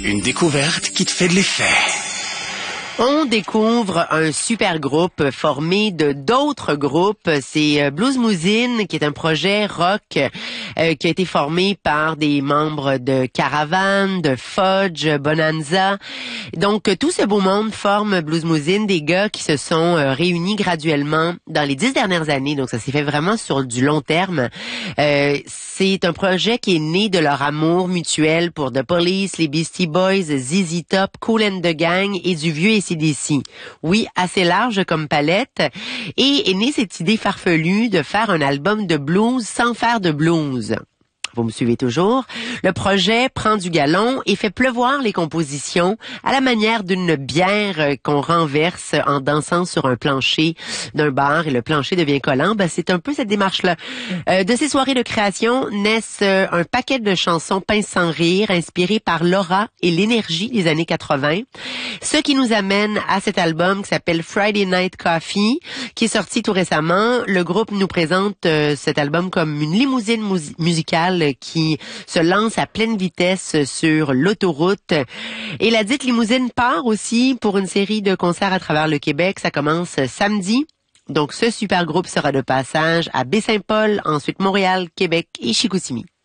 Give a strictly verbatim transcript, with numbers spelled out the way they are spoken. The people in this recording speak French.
Une découverte qui te fait de l'effet. On découvre un super groupe formé de d'autres groupes. C'est Blues Mousine, qui est un projet rock euh, qui a été formé par des membres de Caravan, de Fudge, Bonanza. Donc, tout ce beau monde forme Blues Mousine, des gars qui se sont euh, réunis graduellement dans les dix dernières années. Donc, ça s'est fait vraiment sur du long terme. Euh, c'est un projet qui est né de leur amour mutuel pour The Police, les Beastie Boys, Z Z Top, Kool and the Gang et du vieux A C D C. Oui, assez large comme palette. Et est née cette idée farfelue de faire un album de blues sans faire de blues. Vous me suivez toujours? Le projet prend du galon et fait pleuvoir les compositions à la manière d'une bière qu'on renverse en dansant sur un plancher d'un bar et le plancher devient collant. Ben, c'est un peu cette démarche-là. Euh, de ces soirées de création naissent euh, un paquet de chansons pinces sans rire inspirées par l'aura et l'énergie des années quatre-vingts. Ce qui nous amène à cet album qui s'appelle Friday Night Coffee, qui est sorti tout récemment. Le groupe nous présente euh, cet album comme une limousine mus- musicale qui se lance à pleine vitesse sur l'autoroute. Et la dite limousine part aussi pour une série de concerts à travers le Québec. Ça commence samedi. Donc, ce super groupe sera de passage à Baie-Saint-Paul, ensuite Montréal, Québec et Chicoutimi.